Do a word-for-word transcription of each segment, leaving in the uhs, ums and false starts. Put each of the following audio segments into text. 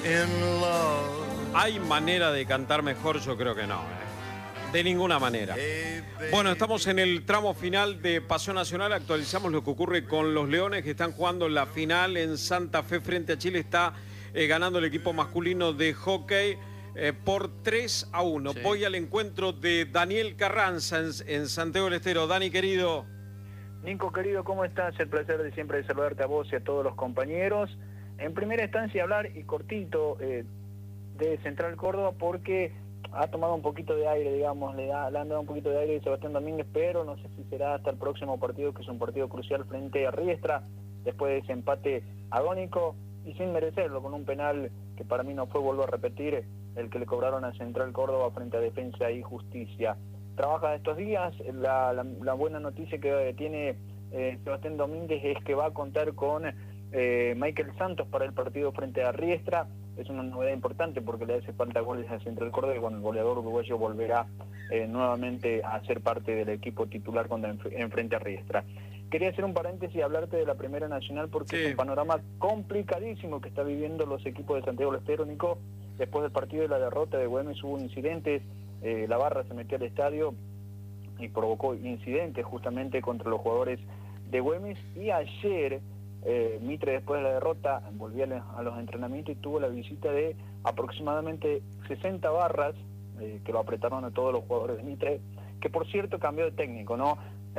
in love. ¿Hay manera de cantar mejor? Yo creo que no, ¿eh? De ninguna manera. Bueno, estamos en el tramo final de Paseo Nacional. Actualizamos lo que ocurre con los Leones, que están jugando la final en Santa Fe frente a Chile. Está eh, ganando el equipo masculino de hockey eh, por tres a uno. Sí. Voy al encuentro de Daniel Carranza en, en Santiago del Estero. Dani, querido. Nico, querido, ¿cómo estás? El placer de siempre de saludarte a vos y a todos los compañeros. En primera instancia hablar y cortito eh, de Central Córdoba, porque ha tomado un poquito de aire, digamos, le, da, le han dado un poquito de aire a Sebastián Domínguez, pero no sé si será hasta el próximo partido, que es un partido crucial frente a Riestra, después de ese empate agónico y sin merecerlo, con un penal que para mí no fue, vuelvo a repetir, el que le cobraron a Central Córdoba frente a Defensa y Justicia. Trabaja estos días, la, la, la buena noticia que tiene eh, Sebastián Domínguez es que va a contar con eh, Michael Santos para el partido frente a Riestra. Es una novedad importante porque le hace falta goles a Central Córdoba y bueno, el goleador uruguayo volverá eh, nuevamente a ser parte del equipo titular cuando enf enfrente a Riestra. Quería hacer un paréntesis y hablarte de la Primera Nacional porque sí. Es un panorama complicadísimo que está viviendo los equipos de Santiago del Estero, Nico. Después del partido de la derrota de Güemes hubo incidentes, eh, la barra se metió al estadio y provocó incidentes justamente contra los jugadores de Güemes, y ayer Eh, Mitre, después de la derrota, volvió a los entrenamientos y tuvo la visita de aproximadamente sesenta barras eh, que lo apretaron a todos los jugadores de Mitre, que por cierto cambió de técnico, ¿no?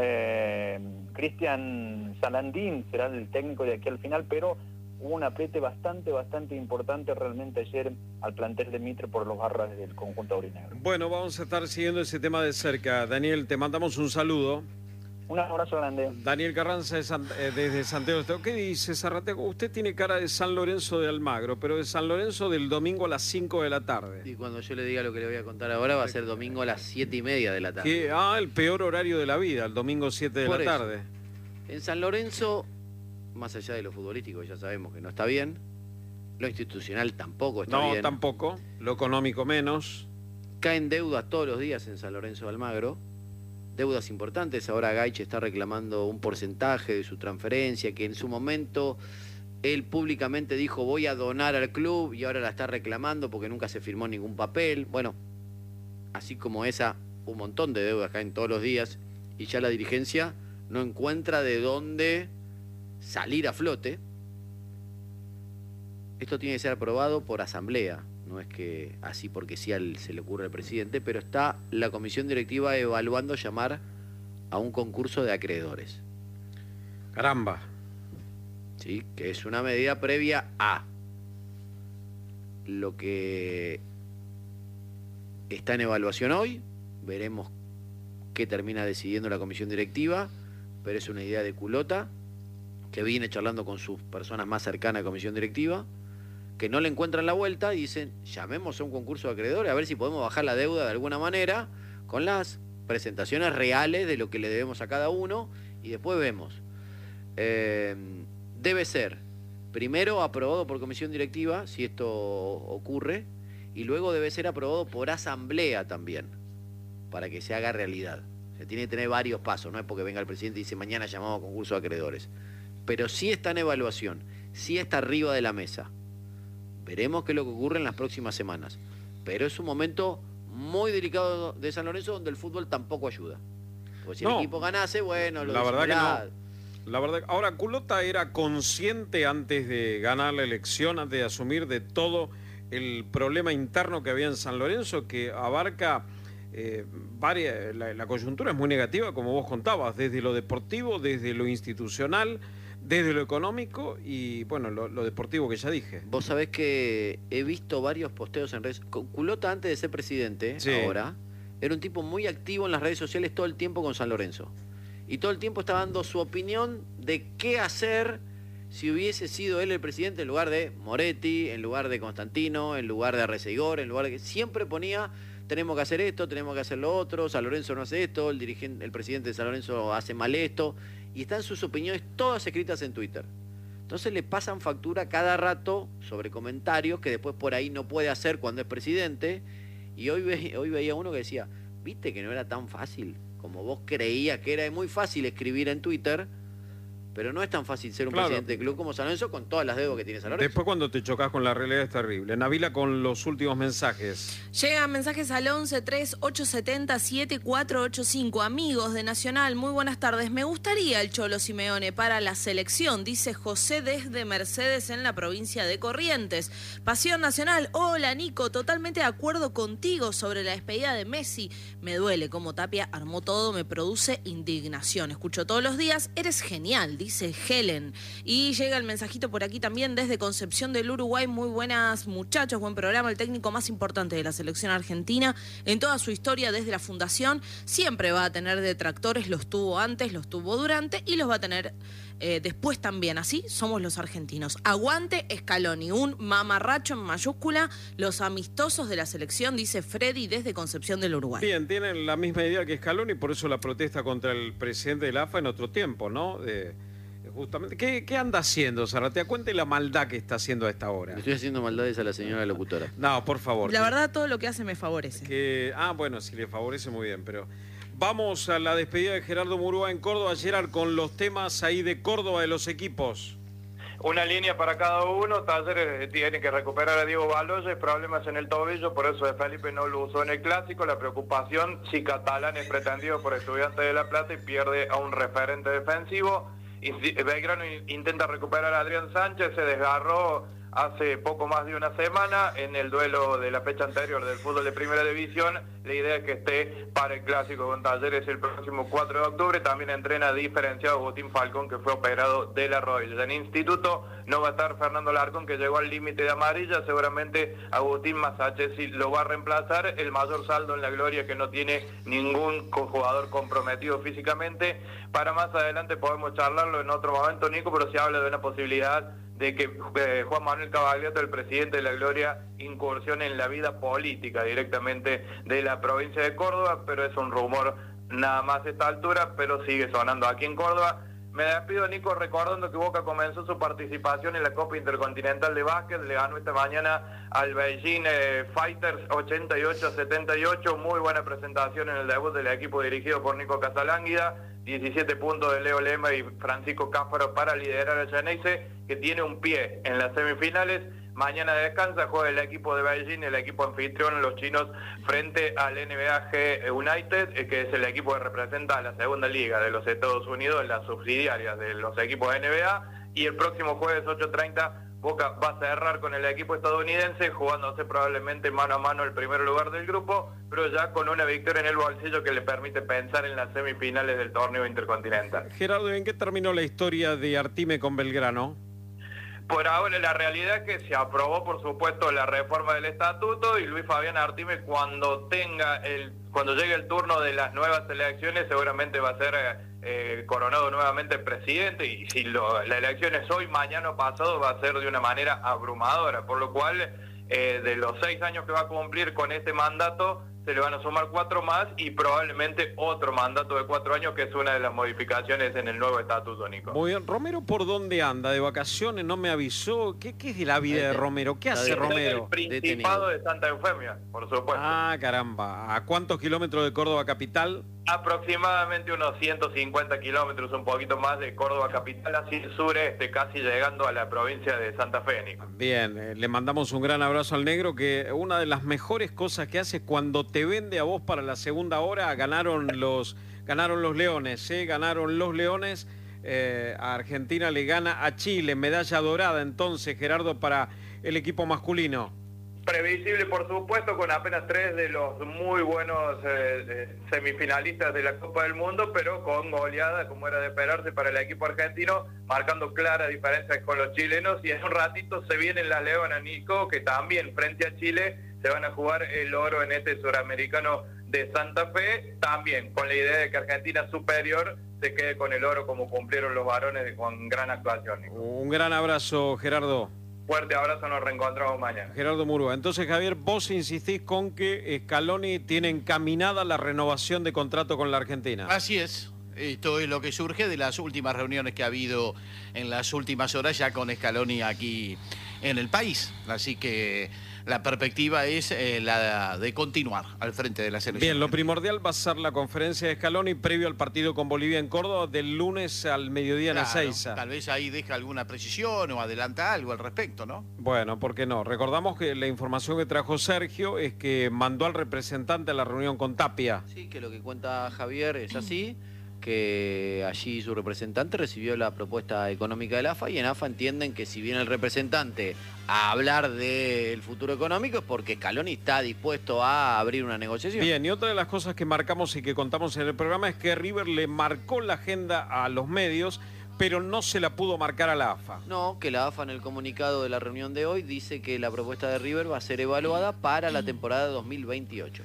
Eh, Cristian Salandín será el técnico de aquí al final, pero hubo un apriete bastante, bastante importante realmente ayer al plantel de Mitre por los barras del conjunto aurinegro. Bueno, vamos a estar siguiendo ese tema de cerca. Daniel, te mandamos un saludo. Un abrazo grande. Daniel Carranza de San, eh, desde Santiago del Estero. ¿Qué dice Zarrateco? Usted tiene cara de San Lorenzo de Almagro, pero de San Lorenzo del domingo a las cinco de la tarde. Y cuando yo le diga lo que le voy a contar ahora, va a ser domingo a las siete y media de la tarde. ¿Qué? Ah, el peor horario de la vida, el domingo siete de Por la eso. tarde. En San Lorenzo, más allá de lo futbolístico, ya sabemos que no está bien. Lo institucional tampoco está no, bien. No, tampoco. Lo económico menos. Caen deudas todos los días en San Lorenzo de Almagro. Deudas importantes. Ahora Gaich está reclamando un porcentaje de su transferencia, que en su momento él públicamente dijo voy a donar al club, y ahora la está reclamando porque nunca se firmó ningún papel. Bueno, así como esa, un montón de deudas caen todos los días y ya la dirigencia no encuentra de dónde salir a flote. Esto tiene que ser aprobado por asamblea. No es que así porque sí al, se le ocurre al presidente, pero está la comisión directiva evaluando llamar a un concurso de acreedores. Caramba. Sí, que es una medida previa a lo que está en evaluación hoy. Veremos qué termina decidiendo la comisión directiva, pero es una idea de culota que viene charlando con sus personas más cercanas a la comisión directiva, que no le encuentran la vuelta y dicen, llamemos a un concurso de acreedores a ver si podemos bajar la deuda de alguna manera con las presentaciones reales de lo que le debemos a cada uno, y después vemos. Eh, debe ser primero aprobado por comisión directiva, si esto ocurre, y luego debe ser aprobado por asamblea también, para que se haga realidad. Se tiene que tener varios pasos, no es porque venga el presidente y dice mañana llamamos a concurso de acreedores. Pero sí está en evaluación, sí está arriba de la mesa. Veremos qué es lo que ocurre en las próximas semanas. Pero es un momento muy delicado de San Lorenzo donde el fútbol tampoco ayuda. Porque si no, el equipo ganase, bueno, lo la verdad que no. La verdad, ahora Culota era consciente antes de ganar la elección, antes de asumir de todo el problema interno que había en San Lorenzo, que abarca eh, varias, la, la coyuntura es muy negativa, como vos contabas, desde lo deportivo, desde lo institucional, desde lo económico y, bueno, lo, lo deportivo que ya dije. Vos sabés que he visto varios posteos en redes. Culota, antes de ser presidente, sí. ahora, era un tipo muy activo en las redes sociales todo el tiempo con San Lorenzo. Y todo el tiempo estaba dando su opinión de qué hacer si hubiese sido él el presidente en lugar de Moretti, en lugar de Constantino, en lugar de Arreceigor, en lugar de... Siempre ponía, tenemos que hacer esto, tenemos que hacer lo otro, San Lorenzo no hace esto, el dirigente, el presidente de San Lorenzo hace mal esto... Y están sus opiniones todas escritas en Twitter. Entonces le pasan factura cada rato sobre comentarios que después por ahí no puede hacer cuando es presidente. Y hoy, ve, hoy veía uno que decía, viste que no era tan fácil como vos creías que era. Muy fácil escribir en Twitter pero no es tan fácil ser un Claro. presidente de club como San Lorenzo con todas las deudas que tiene San Lorenzo. Después cuando te chocas con la realidad es terrible. Navila con los últimos mensajes. Llegan mensajes al once tres ocho siete cero siete cuatro ocho cinco. Amigos de Nacional, muy buenas tardes. Me gustaría el Cholo Simeone para la selección, dice José desde Mercedes en la provincia de Corrientes. Pasión Nacional, hola Nico, totalmente de acuerdo contigo sobre la despedida de Messi. Me duele cómo Tapia armó todo, me produce indignación. Escucho todos los días, eres genial, dice Helen. Y llega el mensajito por aquí también desde Concepción del Uruguay. Muy buenas muchachos, buen programa. El técnico más importante de la selección argentina en toda su historia desde la fundación. Siempre va a tener detractores, los tuvo antes, los tuvo durante y los va a tener eh, después también. Así somos los argentinos. Aguante Scaloni, un mamarracho en mayúscula. Los amistosos de la selección, dice Freddy desde Concepción del Uruguay. Bien, tienen la misma idea que Scaloni, por eso la protesta contra el presidente de la A F A en otro tiempo, ¿no? De, justamente, ¿qué, ¿qué anda haciendo, Zarratea? Cuente la maldad que está haciendo a esta hora. Le estoy haciendo maldades a la señora locutora. No, por favor. La verdad, todo lo que hace me favorece. Que, ah, bueno, si le favorece muy bien, pero vamos a la despedida de Gerardo Murúa en Córdoba. Gerard, con los temas ahí de Córdoba de los equipos. Una línea para cada uno. Talleres tiene que recuperar a Diego Baloyes, problemas en el tobillo, por eso de Felipe no lo usó en el Clásico. La preocupación si Catalán es pretendido por Estudiantes de La Plata y pierde a un referente defensivo. Y Belgrano intenta recuperar a Adrián Sánchez, se desgarró hace poco más de una semana en el duelo de la fecha anterior del fútbol de Primera División. La idea es que esté para el Clásico con Talleres el próximo cuatro de octubre. También entrena diferenciado Agustín Falcón, que fue operado de la rodilla. En Instituto no va a estar Fernando Larcón, que llegó al límite de amarilla. Seguramente Agustín Masachesi lo va a reemplazar. El mayor saldo en la gloria, que no tiene ningún jugador comprometido físicamente. Para más adelante podemos charlarlo en otro momento, Nico, pero se habla de una posibilidad de que eh, Juan Manuel Cavagliato, el presidente de la Gloria, incursione en la vida política directamente de la provincia de Córdoba, pero es un rumor nada más a esta altura, pero sigue sonando aquí en Córdoba. Me despido, Nico, recordando que Boca comenzó su participación en la Copa Intercontinental de Básquet, le ganó esta mañana al Beijing eh, Fighters ochenta y ocho a setenta y ocho, muy buena presentación en el debut del equipo dirigido por Nico Casalánguida, diecisiete puntos de Leo Lema y Francisco Cáfaro para liderar a Geneise, que tiene un pie en las semifinales. Mañana descansa, juega el equipo de Beijing, el equipo anfitrión, los chinos, frente al N B A G United, que es el equipo que representa a la segunda liga de los Estados Unidos, en las subsidiarias de los equipos de N B A. Y el próximo jueves ocho treinta, Boca va a cerrar con el equipo estadounidense, jugándose probablemente mano a mano el primer lugar del grupo, pero ya con una victoria en el bolsillo que le permite pensar en las semifinales del torneo intercontinental. Gerardo, ¿en qué terminó la historia de Artime con Belgrano? Por ahora la realidad es que se aprobó, por supuesto, la reforma del estatuto, y Luis Fabián Artime, cuando tenga el, cuando llegue el turno de las nuevas elecciones, seguramente va a ser eh, coronado nuevamente presidente, y si lo, la elección es hoy, mañana o pasado, va a ser de una manera abrumadora, por lo cual eh, de los seis años que va a cumplir con este mandato, se le van a sumar cuatro más y probablemente otro mandato de cuatro años, que es una de las modificaciones en el nuevo estatuto, Nico. Muy bien. ¿Romero por dónde anda? ¿De vacaciones? ¿No me avisó? ¿Qué, qué es de la vida de Romero? ¿Qué hace Romero? El Principado de Santa Eufemia, por supuesto. Ah, caramba. ¿A cuántos kilómetros de Córdoba capital? Aproximadamente unos ciento cincuenta kilómetros, un poquito más, de Córdoba capital hacia el sureste, casi llegando a la provincia de Santa Fe, Nico. Bien, eh, le mandamos un gran abrazo al negro, que una de las mejores cosas que hace cuando te vende a vos para la segunda hora. Ganaron los, ganaron los Leones, ¿eh? Ganaron los Leones. Eh, a Argentina le gana a Chile, medalla dorada entonces, Gerardo, para el equipo masculino. Previsible, por supuesto, con apenas tres de los muy buenos eh, semifinalistas de la Copa del Mundo, pero con goleada, como era de esperarse, para el equipo argentino, marcando claras diferencias con los chilenos. Y en un ratito se vienen las Leonas, Nico, que también frente a Chile se van a jugar el oro en este suramericano de Santa Fe, también con la idea de que Argentina superior se quede con el oro, como cumplieron los varones con gran actuación, Nico. Un gran abrazo, Gerardo. Fuerte abrazo, nos reencontramos mañana. Gerardo Murúa. Entonces, Javier, vos insistís con que Scaloni tiene encaminada la renovación de contrato con la Argentina. Así es. Esto es lo que surge de las últimas reuniones que ha habido en las últimas horas ya con Scaloni aquí en el país. Así que la perspectiva es eh, la de continuar al frente de la selección. Bien, lo primordial va a ser la conferencia de Scaloni previo al partido con Bolivia en Córdoba del lunes al mediodía en Claro, Ezeiza. tal vez ahí deja alguna precisión o adelanta algo al respecto, ¿no? Bueno, ¿por qué no? Recordamos que la información que trajo Sergio es que mandó al representante a la reunión con Tapia. Sí, que lo que cuenta Javier es así, que allí su representante recibió la propuesta económica del A F A y en A F A entienden que si viene el representante a hablar del futuro económico es porque Scaloni está dispuesto a abrir una negociación. Bien, y otra de las cosas que marcamos y que contamos en el programa es que River le marcó la agenda a los medios, pero no se la pudo marcar a la A F A. No, que la A F A en el comunicado de la reunión de hoy dice que la propuesta de River va a ser evaluada para la temporada dos mil veintiocho.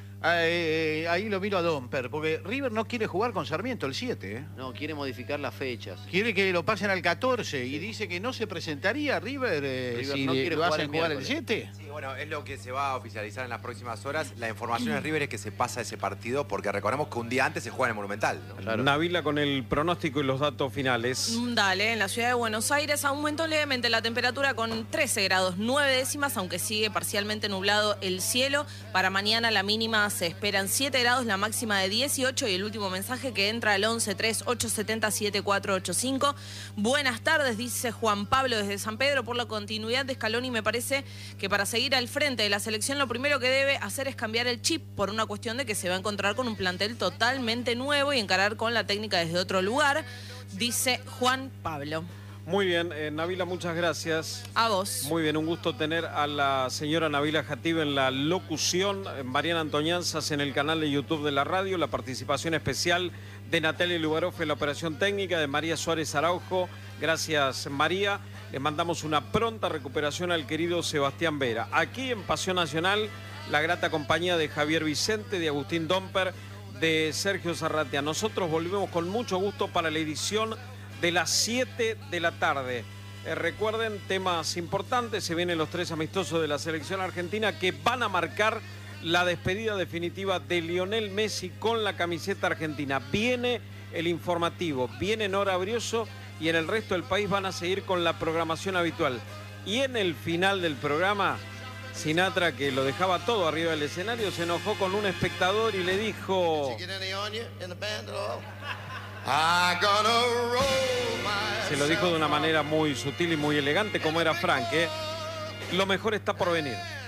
Eh, ahí lo miro a Domper, porque River no quiere jugar con Sarmiento el siete. ¿eh? No, quiere modificar las fechas. Quiere que lo pasen al catorce y dice que no se presentaría River, eh, River si no quiere lo jugar hacen el jugar el miércoles. siete. Sí, bueno, es lo que se va a oficializar en las próximas horas. La información de River es que se pasa ese partido porque recordemos que un día antes se juega en el Monumental, ¿no? Claro. Navila con el pronóstico y los datos finales. Mm, Dale, en la ciudad de Buenos Aires aumentó levemente la temperatura con trece grados nueve décimas, aunque sigue parcialmente nublado el cielo. Para mañana la mínima se esperan siete grados, la máxima de dieciocho y el último mensaje que entra al once tres ocho siete cero siete cuatro ocho cinco. Buenas tardes, dice Juan Pablo desde San Pedro. Por la continuidad de Scaloni me parece que para seguir al frente de la selección lo primero que debe hacer es cambiar el chip por una cuestión de que se va a encontrar con un plantel totalmente nuevo y encarar con la técnica desde otro lugar, dice Juan Pablo. Muy bien, eh, Navila, muchas gracias. A vos. Muy bien, un gusto tener a la señora Navila Jatib en la locución, Mariana Antoñanzas en el canal de YouTube de la radio, la participación especial de Natalia Lugaroff en la operación técnica, de María Suárez Araujo. Gracias, María. Le mandamos una pronta recuperación al querido Sebastián Vera. Aquí en Pasión Nacional, la grata compañía de Javier Vicente, de Agustín Domper, de Sergio Zarratea. Nosotros volvemos con mucho gusto para la edición de las siete de la tarde. Eh, recuerden, temas importantes, se vienen los tres amistosos de la selección argentina que van a marcar la despedida definitiva de Lionel Messi con la camiseta argentina. Viene el informativo, viene Nora Brioso y en el resto del país van a seguir con la programación habitual. Y en el final del programa, Sinatra, que lo dejaba todo arriba del escenario, se enojó con un espectador y le dijo... Se lo dijo de una manera muy sutil y muy elegante, como era Frank, ¿eh? Lo mejor está por venir.